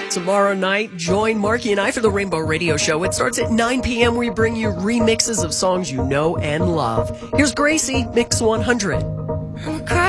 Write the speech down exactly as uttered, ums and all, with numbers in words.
Tomorrow night, join Marky and I for the Rainbow Radio Show. It starts at nine p.m. We bring you remixes of songs you know and love. Here's Gracie, Mix one hundred.